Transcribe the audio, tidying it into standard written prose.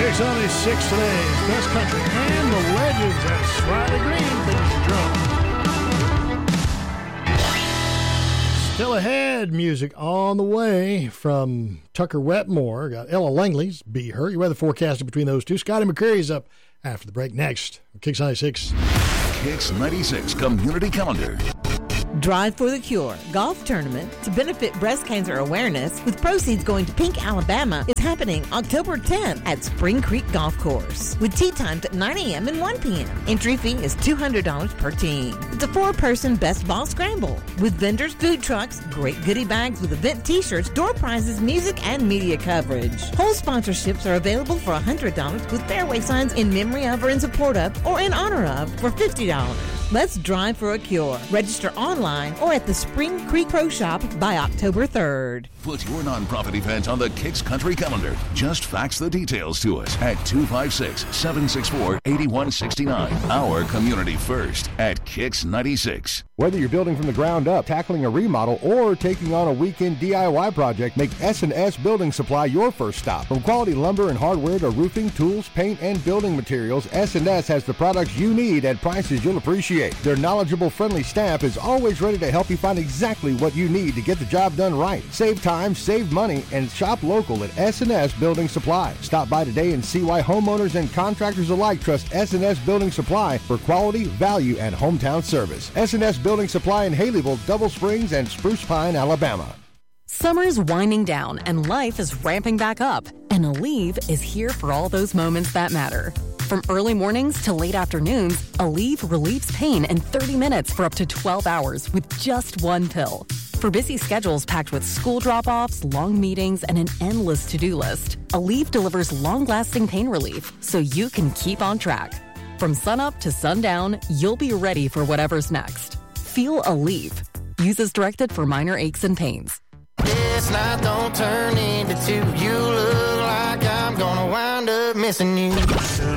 Kicks on his 6 today. Best country and the legends as Riley Green finishes drum. Still ahead, music on the way from Tucker Wetmore. Got Ella Langley's Be Her. Your weather forecasted between those two. Scotty McCreary's up after the break next. Kicks 96. Kicks 96 Community Calendar. Drive for the Cure golf tournament to benefit breast cancer awareness with proceeds going to Pink, Alabama is happening October 10th at Spring Creek Golf Course with tee times at 9 a.m. and 1 p.m. Entry fee is $200 per team. It's a 4-person best ball scramble with vendors, food trucks, great goodie bags with event t-shirts, door prizes, music, and media coverage. Whole sponsorships are available for $100 with fairway signs in memory of or in support of or in honor of for $50. Let's drive for a cure. Register online or at the Spring Creek Pro Shop by October 3rd. Put your nonprofit event on the Kicks Country Calendar. Just fax the details to us at 256-764-8169. Our community first at Kicks 96. Whether you're building from the ground up, tackling a remodel, or taking on a weekend DIY project, make S&S Building Supply your first stop. From quality lumber and hardware to roofing, tools, paint, and building materials, S&S has the products you need at prices you'll appreciate. Their knowledgeable, friendly staff is always ready to help you find exactly what you need to get the job done right. Save time, save money, and shop local at S&S Building Supply. Stop by today and see why homeowners and contractors alike trust S&S Building Supply for quality, value, and hometown service. S&S Building Supply in Haleyville, Double Springs, and Spruce Pine, Alabama. Summer is winding down and life is ramping back up. And Aleve is here for all those moments that matter. From early mornings to late afternoons, Aleve relieves pain in 30 minutes for up to 12 hours with just one pill. For busy schedules packed with school drop-offs, long meetings, and an endless to-do list, Aleve delivers long-lasting pain relief so you can keep on track. From sunup to sundown, you'll be ready for whatever's next. Feel Aleve. Use as directed for minor aches and pains. This night don't turn into two. You look like I'm gonna wind up missing you.